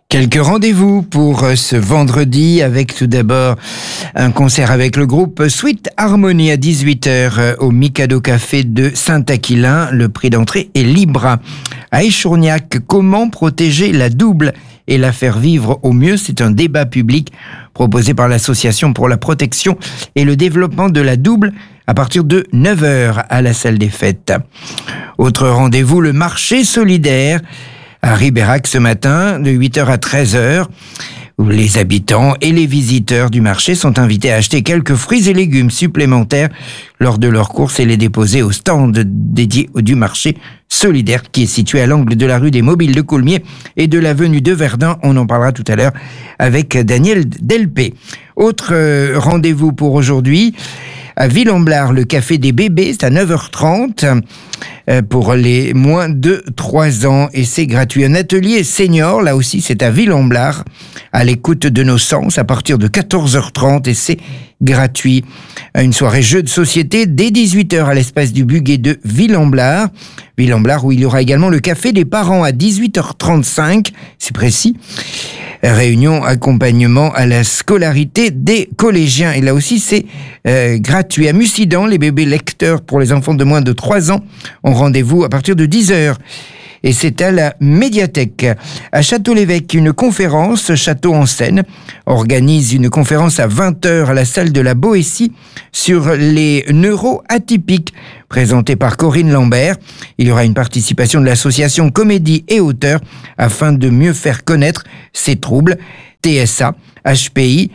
Quelques rendez-vous pour ce vendredi avec tout d'abord un concert avec le groupe Sweet Harmony à 18h au Mikado Café de Saint-Aquilin. Le prix d'entrée est libre. À Échourgnac, comment protéger la double et la faire vivre au mieux? C'est un débat public proposé par l'Association pour la protection et le développement de la double à partir de 9h à la salle des fêtes. Autre rendez-vous, le marché solidaire à Ribérac ce matin, de 8h à 13h, où les habitants et les visiteurs du marché sont invités à acheter quelques fruits et légumes supplémentaires lors de leurs courses et les déposer au stand dédié du marché solidaire qui est situé à l'angle de la rue des Mobiles de Coulmiers et de l'avenue de Verdun. On en parlera tout à l'heure avec Daniel Delpé. Autre rendez-vous pour aujourd'hui, à Villamblar, le Café des Bébés, c'est à 9h30 pour les moins de 3 ans et c'est gratuit. Un atelier senior, là aussi c'est à Villamblar, à l'écoute de nos sens à partir de 14h30 et c'est gratuit. Une soirée jeux de société dès 18h à l'espace du Buguet de Villamblar. Villamblar où il y aura également le Café des parents à 18h35, c'est précis. Réunion accompagnement à la scolarité des collégiens. Et là aussi, c'est gratuit. À Mussidan, les bébés lecteurs pour les enfants de moins de 3 ans ont rendez-vous à partir de 10h. Et c'est à la médiathèque. À Château-l'Évêque, une conférence, Château en Seine, organise une conférence à 20h à la salle de la Boétie sur les neuroatypiques, présentée par Corinne Lambert. Il y aura une participation de l'association Comédie et Auteurs afin de mieux faire connaître ces troubles, TSA, HPI,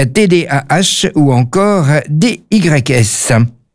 TDAH ou encore DYS.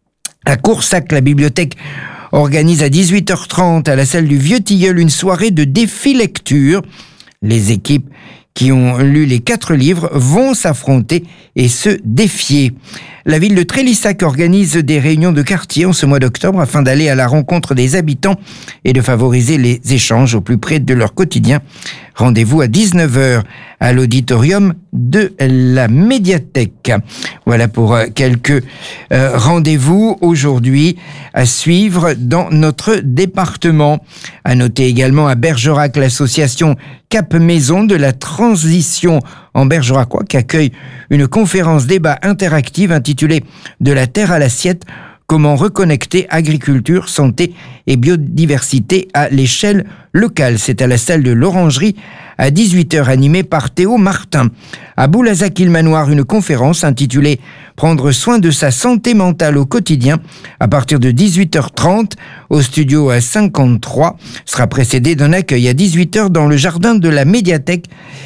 À Coursac, la bibliothèque organise à 18h30 à la salle du Vieux-Tilleul une soirée de défi lecture. Les équipes qui ont lu les 4 livres vont s'affronter et se défier. La ville de Trélissac organise des réunions de quartier en ce mois d'octobre afin d'aller à la rencontre des habitants et de favoriser les échanges au plus près de leur quotidien. Rendez-vous à 19h à l'auditorium de la médiathèque. Voilà pour quelques rendez-vous aujourd'hui à suivre dans notre département. À noter également à Bergerac l'association Cap Maison de la transition en Bergeracois qui accueille une conférence débat interactive intitulée « De la terre à l'assiette ». Comment reconnecter agriculture, santé et biodiversité à l'échelle locale. C'est à la salle de l'Orangerie à 18h animée par Théo Martin. À Boulazac-Île-Manoir, une conférence intitulée « Prendre soin de sa santé mentale au quotidien » à partir de 18h30 au studio à 53 sera précédée d'un accueil à 18h dans le jardin de la médiathèque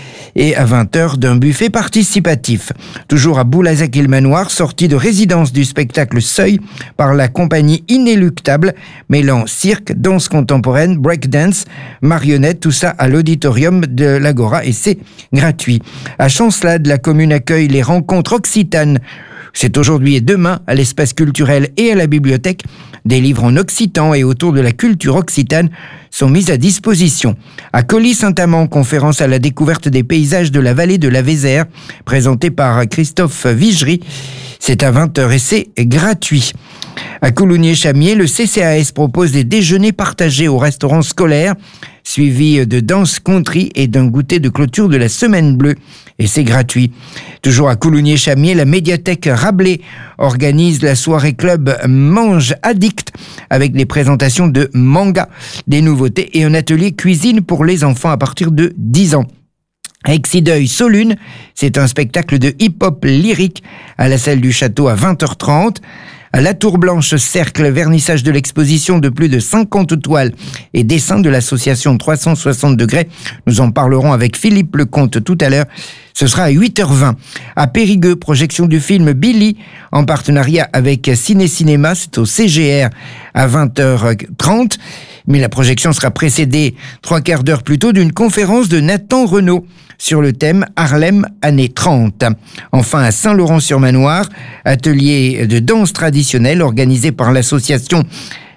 et à 20h d'un buffet participatif. Toujours à Boulazac-Île-Manoir, sortie de résidence du spectacle Seuil par la compagnie Inéluctable, mêlant cirque, danse contemporaine, breakdance, marionnette, tout ça à l'auditorium de l'Agora et c'est gratuit. À Chancelade, la commune accueille les rencontres occitanes. C'est aujourd'hui et demain à l'espace culturel et à la bibliothèque. Des livres en occitan et autour de la culture occitane sont mis à disposition. À Colly-Saint-Amand, conférence à la découverte des paysages de la vallée de la Vézère, présentée par Christophe Vigery. C'est à 20h et c'est gratuit. À Coulommiers-Chamiers, le CCAS propose des déjeuners partagés au restaurant scolaire, suivi de danse country et d'un goûter de clôture de la Semaine Bleue. Et c'est gratuit. Toujours à Coulommiers-Chamiers, la médiathèque Rabelais organise la soirée club Mange Addict avec des présentations de manga, des nouveautés et un atelier cuisine pour les enfants à partir de 10 ans. À Exideuil-Solune, c'est un spectacle de hip-hop lyrique à la salle du château à 20h30. À la Tour Blanche Cercle, vernissage de l'exposition de plus de 50 toiles et dessins de l'association 360 degrés. Nous en parlerons avec Philippe Lecomte tout à l'heure. Ce sera à 8h20. À Périgueux, projection du film Billy en partenariat avec Ciné Cinéma. C'est au CGR à 20h30. Mais la projection sera précédée 3/4 d'heure plus tôt d'une conférence de Nathan Renaud sur le thème Harlem années 30. Enfin, à Saint-Laurent-sur-Manoir, atelier de danse traditionnelle organisé par l'association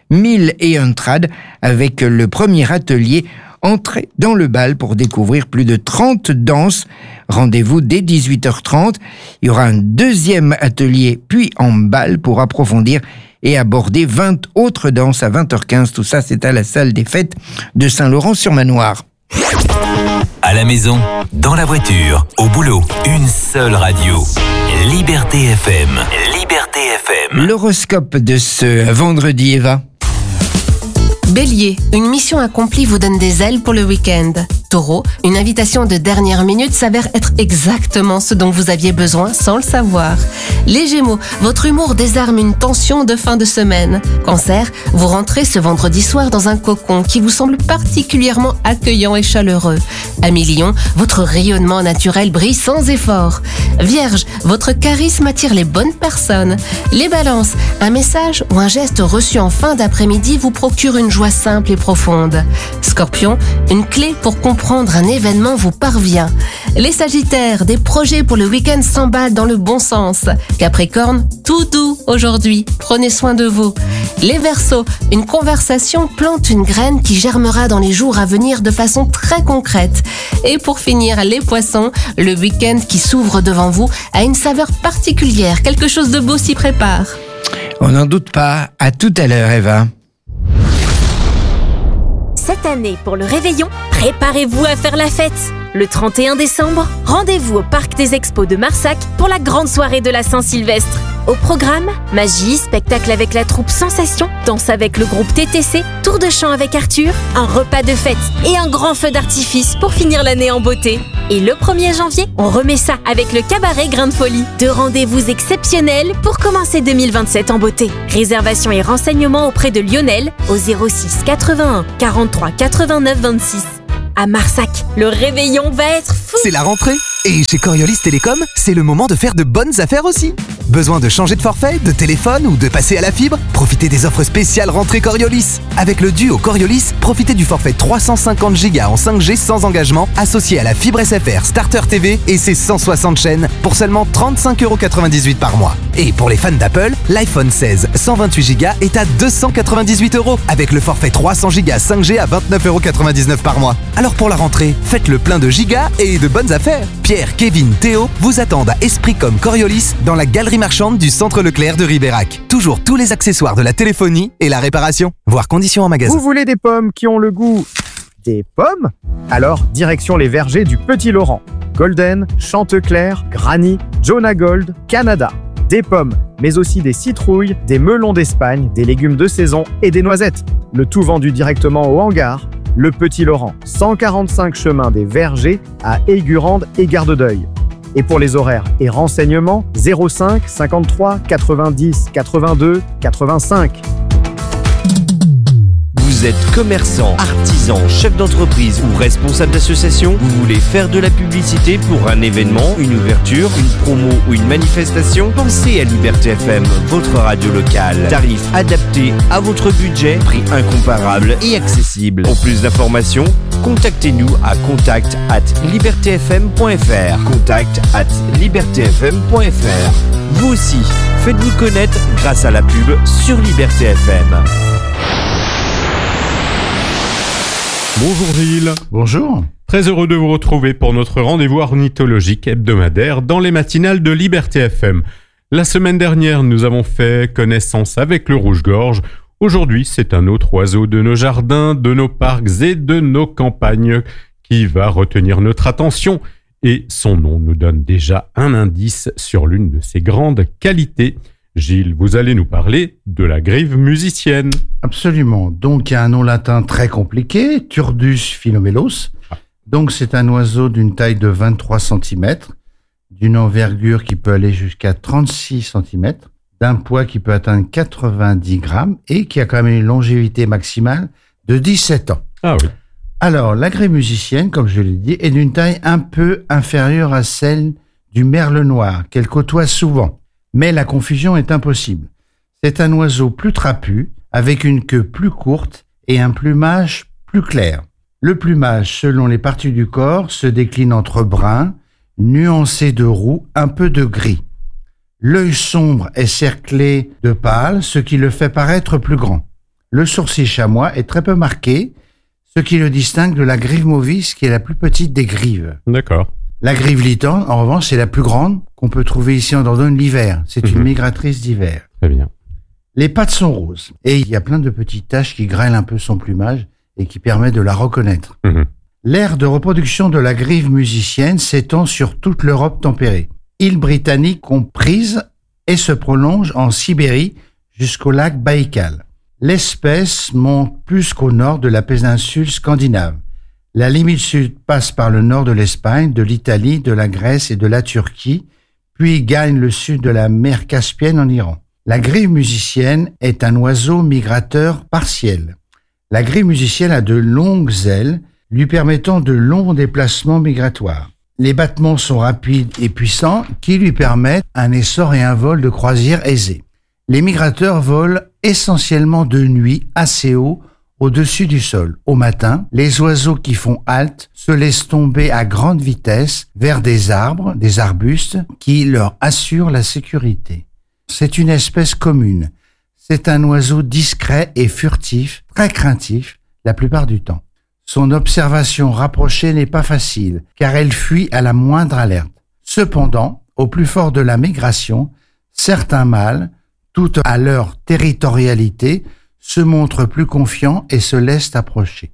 1001 Trad avec le premier atelier Entrée dans le bal pour découvrir plus de 30 danses. Rendez-vous dès 18h30. Il y aura un deuxième atelier puis en bal pour approfondir et aborder 20 autres danses à 20h15. Tout ça, c'est à la salle des fêtes de Saint-Laurent-sur-Manoir. À la maison, dans la voiture, au boulot, une seule radio. Liberté FM. Liberté FM. L'horoscope de ce vendredi, Eva. Bélier, une mission accomplie vous donne des ailes pour le week-end. Taureau, une invitation de dernière minute s'avère être exactement ce dont vous aviez besoin sans le savoir. Les Gémeaux, votre humour désarme une tension de fin de semaine. Cancer, vous rentrez ce vendredi soir dans un cocon qui vous semble particulièrement accueillant et chaleureux. Amis Lion, votre rayonnement naturel brille sans effort. Vierge, votre charisme attire les bonnes personnes. Les Balances, un message ou un geste reçu en fin d'après-midi vous procure une joie simple et profonde. Scorpion, une clé pour comprendre un événement vous parvient. Les Sagittaires, des projets pour le week-end s'emballent dans le bon sens. Capricorne, tout doux aujourd'hui, prenez soin de vous. Les Verseaux, une conversation plante une graine qui germera dans les jours à venir de façon très concrète. Et pour finir, les Poissons, le week-end qui s'ouvre devant vous a une saveur particulière, quelque chose de beau s'y prépare. On n'en doute pas. À tout à l'heure, Eva. Cette année, pour le réveillon, préparez-vous à faire la fête. Le 31 décembre, rendez-vous au Parc des Expos de Marsac pour la grande soirée de la Saint-Sylvestre. Au programme, magie, spectacle avec la troupe Sensation, danse avec le groupe TTC, tour de chant avec Arthur, un repas de fête et un grand feu d'artifice pour finir l'année en beauté. Et le 1er janvier, on remet ça avec le cabaret Grain de Folie. Deux rendez-vous exceptionnels pour commencer 2027 en beauté. Réservation et renseignements auprès de Lionel au 06 81 43 89 26. À Marsac, le réveillon va être fou! C'est la rentrée! Et chez Coriolis Télécom, c'est le moment de faire de bonnes affaires aussi. Besoin de changer de forfait, de téléphone ou de passer à la fibre? Profitez des offres spéciales rentrée Coriolis. Avec le duo Coriolis, profitez du forfait 350 Go en 5G sans engagement associé à la fibre SFR Starter TV et ses 160 chaînes pour seulement 35,98€ par mois. Et pour les fans d'Apple, l'iPhone 16 128 Go est à 298€ avec le forfait 300 Go 5G à 29,99€ par mois. Alors pour la rentrée, faites le plein de gigas et de bonnes affaires. Pierre, Kevin, Théo vous attendent à Esprit comme Coriolis dans la galerie marchande du centre Leclerc de Ribérac. Toujours tous les accessoires de la téléphonie et la réparation. Voir conditions en magasin. Vous voulez des pommes qui ont le goût des pommes? Alors, direction les vergers du Petit Laurent. Golden, Chantecler, Granny, Jonah Gold, Canada. Des pommes, mais aussi des citrouilles, des melons d'Espagne, des légumes de saison et des noisettes. Le tout vendu directement au hangar. Le Petit Laurent, 145 chemin des Vergers à Aigurande et Garde-d'Œil. Et pour les horaires et renseignements, 05 53 90 82 85. Vous êtes commerçant, artisan, chef d'entreprise ou responsable d'association, vous voulez faire de la publicité pour un événement, une ouverture, une promo ou une manifestation? Pensez à Liberté FM, votre radio locale. Tarif adapté à votre budget, prix incomparable et accessible. Pour plus d'informations, contactez-nous à contact@libertfm.fr. contact@libertfm.fr. Vous aussi, faites-vous connaître grâce à la pub sur Liberté FM. Bonjour Gilles. Bonjour. Très heureux de vous retrouver pour notre rendez-vous ornithologique hebdomadaire dans les matinales de Liberté FM. La semaine dernière, nous avons fait connaissance avec le rouge-gorge. Aujourd'hui, c'est un autre oiseau de nos jardins, de nos parcs et de nos campagnes qui va retenir notre attention. Et son nom nous donne déjà un indice sur l'une de ses grandes qualités. Gilles, vous allez nous parler de la grive musicienne. Absolument. Donc, il y a un nom latin très compliqué, Turdus philomelos. Donc, c'est un oiseau d'une taille de 23 cm, d'une envergure qui peut aller jusqu'à 36 cm, d'un poids qui peut atteindre 90 grammes et qui a quand même une longévité maximale de 17 ans. Ah oui. Alors, la grive musicienne, comme je l'ai dit, est d'une taille un peu inférieure à celle du merle noir, qu'elle côtoie souvent. Mais la confusion est impossible. C'est un oiseau plus trapu, avec une queue plus courte et un plumage plus clair. Le plumage, selon les parties du corps, se décline entre brun, nuancé de roux, un peu de gris. L'œil sombre est cerclé de pâle, ce qui le fait paraître plus grand. Le sourcil chamois est très peu marqué, ce qui le distingue de la grive mauvice, qui est la plus petite des grives. D'accord. La grive litane, en revanche, c'est la plus grande qu'on peut trouver ici en Dordogne l'hiver. C'est une migratrice d'hiver. Très bien. Les pattes sont roses. Et il y a plein de petites taches qui grêlent un peu son plumage et qui permettent de la reconnaître. L'aire de reproduction de la grive musicienne s'étend sur toute l'Europe tempérée, îles britanniques comprises, et se prolonge en Sibérie jusqu'au lac Baïkal. L'espèce monte plus qu'au nord de la péninsule scandinave. La limite sud passe par le nord de l'Espagne, de l'Italie, de la Grèce et de la Turquie, puis gagne le sud de la mer Caspienne en Iran. La grive musicienne est un oiseau migrateur partiel. La grive musicienne a de longues ailes, lui permettant de longs déplacements migratoires. Les battements sont rapides et puissants, qui lui permettent un essor et un vol de croisière aisés. Les migrateurs volent essentiellement de nuit assez haut au-dessus du sol. Au matin, les oiseaux qui font halte se laissent tomber à grande vitesse vers des arbres, des arbustes, qui leur assurent la sécurité. C'est une espèce commune. C'est un oiseau discret et furtif, très craintif la plupart du temps. Son observation rapprochée n'est pas facile, car elle fuit à la moindre alerte. Cependant, au plus fort de la migration, certains mâles, tout à leur territorialité, se montrent plus confiants et se laissent approcher.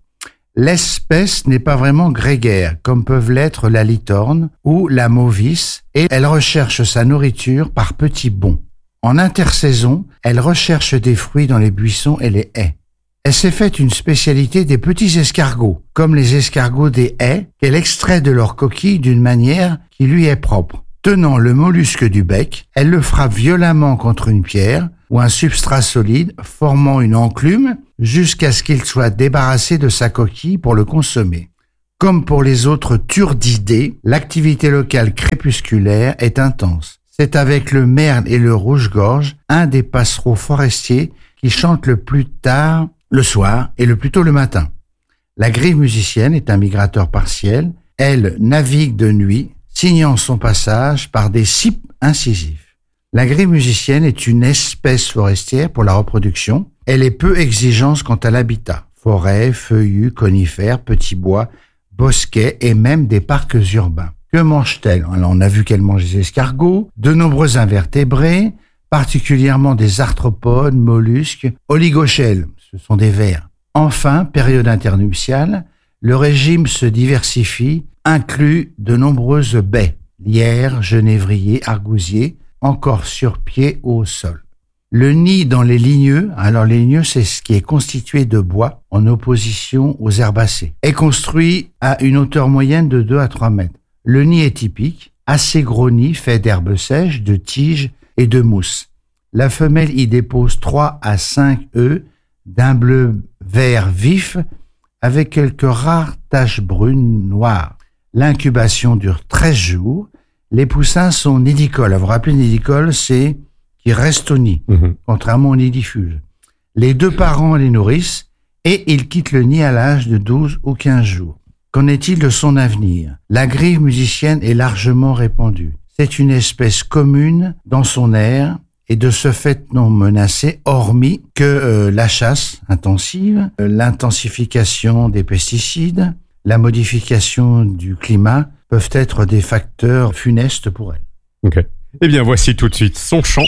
L'espèce n'est pas vraiment grégaire, comme peuvent l'être la litorne ou la mauvice, et elle recherche sa nourriture par petits bonds. En intersaison, elle recherche des fruits dans les buissons et les haies. Elle s'est faite une spécialité des petits escargots, comme les escargots des haies, qu'elle extrait de leur coquille d'une manière qui lui est propre. Tenant le mollusque du bec, elle le frappe violemment contre une pierre ou un substrat solide, formant une enclume jusqu'à ce qu'il soit débarrassé de sa coquille pour le consommer. Comme pour les autres turdidés, l'activité locale crépusculaire est intense. C'est avec le merle et le rouge-gorge, un des passereaux forestiers qui chantent le plus tard le soir et le plus tôt le matin. La grive musicienne est un migrateur partiel. Elle navigue de nuit, signant son passage par des cipes incisifs. La grive musicienne est une espèce forestière pour la reproduction. Elle est peu exigeante quant à l'habitat. Forêts, feuillus, conifères, petits bois, bosquets et même des parcs urbains. Que mange-t-elle? Alors, on a vu qu'elle mange des escargots, de nombreux invertébrés, particulièrement des arthropodes, mollusques, oligochèles, ce sont des vers. Enfin, période internuptiale, le régime se diversifie, inclut de nombreuses baies, lierres, genévriers, argousiers, encore sur pied ou au sol. Le nid dans les ligneux, alors les ligneux c'est ce qui est constitué de bois en opposition aux herbacées, est construit à une hauteur moyenne de 2 à 3 mètres. Le nid est typique, assez gros nid fait d'herbes sèches, de tiges et de mousse. La femelle y dépose 3 à 5 œufs d'un bleu vert vif avec quelques rares taches brunes noires. L'incubation dure 13 jours. Les poussins sont nidicoles. Vous vous rappelez, nidicole, c'est qui reste au nid, contrairement au nidifuge. Les 2 parents les nourrissent et ils quittent le nid à l'âge de 12 ou 15 jours. Qu'en est-il de son avenir? La grive musicienne est largement répandue. C'est une espèce commune dans son aire et de ce fait non menacée, hormis que la chasse intensive, l'intensification des pesticides, la modification du climat peuvent être des facteurs funestes pour elle. Ok. Eh bien, voici tout de suite son chant.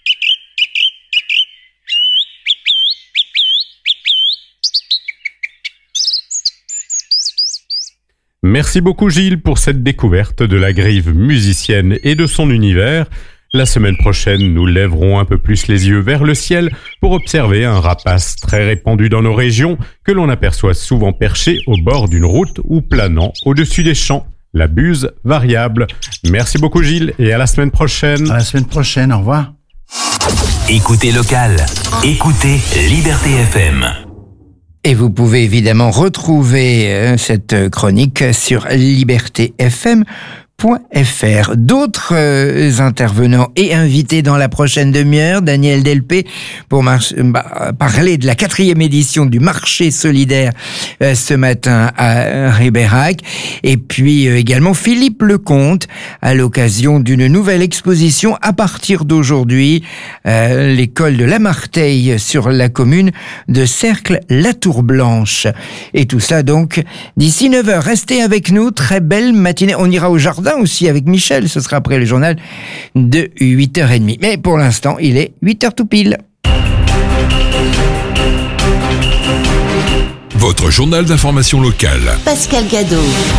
Merci beaucoup Gilles pour cette découverte de la grive musicienne et de son univers. La semaine prochaine, nous lèverons un peu plus les yeux vers le ciel pour observer un rapace très répandu dans nos régions que l'on aperçoit souvent perché au bord d'une route ou planant au-dessus des champs. La buse variable. Merci beaucoup Gilles et à la semaine prochaine. À la semaine prochaine, au revoir. Écoutez local, écoutez Liberté FM. Et vous pouvez évidemment retrouver cette chronique sur libertéfm.fr. D'autres intervenants et invités dans la prochaine demi-heure, Daniel Delpé pour parler de la 4e édition du marché solidaire ce matin à Ribérac, et puis également Philippe Lecomte à l'occasion d'une nouvelle exposition à partir d'aujourd'hui, l'école de Lamarteille sur la commune de Cercle-la-Tour-Blanche. Et tout ça donc d'ici 9h. Restez avec nous, très belle matinée. On ira au jardin aussi avec Michel, ce sera après le journal de 8h30. Mais pour l'instant, il est 8h tout pile. votre journal d'information locale. Pascal Cadeau.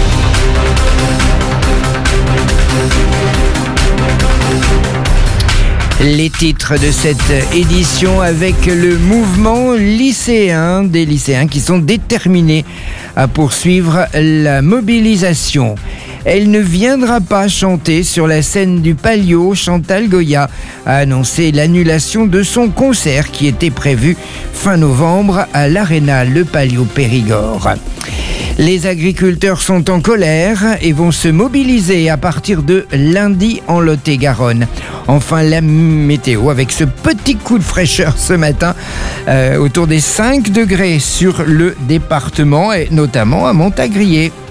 Les titres de cette édition avec le mouvement lycéen, des lycéens qui sont déterminés à poursuivre la mobilisation. Elle ne viendra pas chanter sur la scène du Palio. Chantal Goya a annoncé l'annulation de son concert qui était prévu fin novembre à l'Arena, le Palio Périgord. Les agriculteurs sont en colère et vont se mobiliser à partir de lundi en Lot-et-Garonne. Enfin, la météo avec ce petit coup de fraîcheur ce matin, autour des 5 degrés sur le département et notamment à Montagrier.